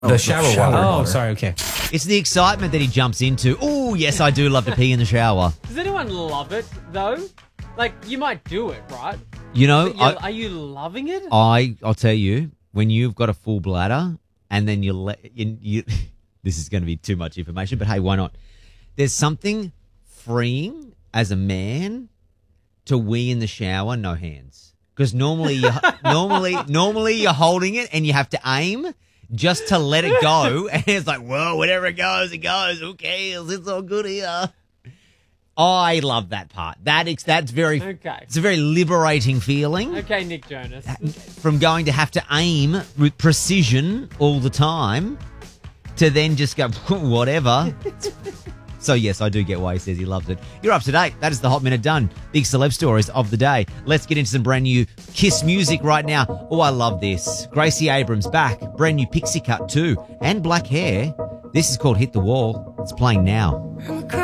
The shower water. Oh, sorry. Okay. It's the excitement that he jumps into. Oh, yes, I do love to pee in the shower. Does anyone love it, though? Like, you might do it, right? You know, Are you loving it? I'll tell you, when you've got a full bladder and then you this is going to be too much information, but hey, why not? There's something freeing as a man to wee in the shower, no hands. Because normally you're holding it and you have to aim just to let it go. And it's like, well, whatever it goes, who cares? It's all good here. I love that part. That's very Okay. It's a very liberating feeling. Okay, Nick Jonas. From going to have to aim with precision all the time to then just go, whatever. So, yes, I do get why he says he loves it. You're up to date. That is the Hot Minute done. Big celeb stories of the day. Let's get into some brand new Kiss music right now. Oh, I love this. Gracie Abrams back. Brand new pixie cut too. And black hair. This is called Hit the Wall. It's playing now.